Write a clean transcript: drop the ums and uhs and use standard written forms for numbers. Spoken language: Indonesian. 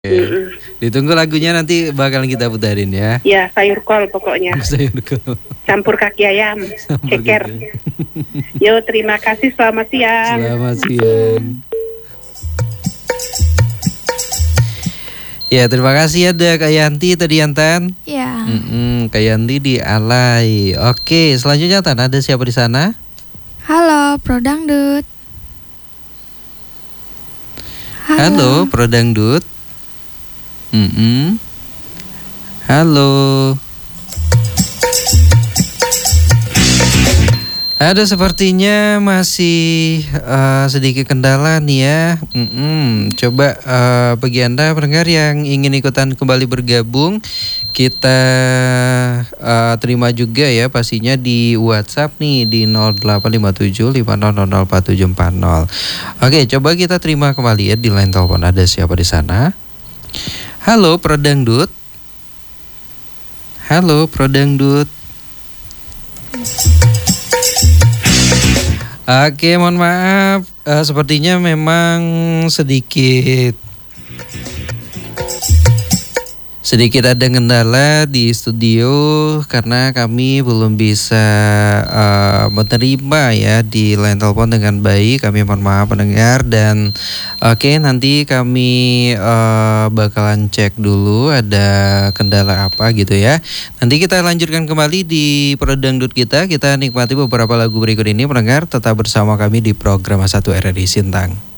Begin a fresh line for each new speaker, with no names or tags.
Mm-mm.
Ditunggu lagunya nanti bakal kita putarin ya.
Ya, sayur kol pokoknya.
Sayur kol.
Campur kaki ayam, ceker. Yo, terima kasih. Selamat siang.
Selamat siang. Ya, terima kasih ada Kak Yanti tadi Tan.
Ya.
Kak Yanti di Alay. Oke, selanjutnya Tan, ada siapa di sana?
Halo, Pro Dangdut.
Halo, Pro Dangdut. Halo. Ada sepertinya masih sedikit kendala nih ya. Coba bagi Anda pendengar yang ingin ikutan kembali bergabung, kita terima juga ya pastinya di WhatsApp nih di 085750004740. Oke, coba kita terima kembali ya di line telepon. Ada siapa di sana? Halo, Pro Dangdut. Halo, Pro Dangdut. Oke, mohon maaf. Sepertinya memang sedikit ada kendala di studio karena kami belum bisa menerima ya di line telepon dengan baik. Kami mohon maaf pendengar dan oke, nanti kami bakalan cek dulu ada kendala apa gitu ya. Nanti kita lanjutkan kembali di Pro Dangdut kita. Kita nikmati beberapa lagu berikut ini pendengar, tetap bersama kami di program 1 RRI Sintang.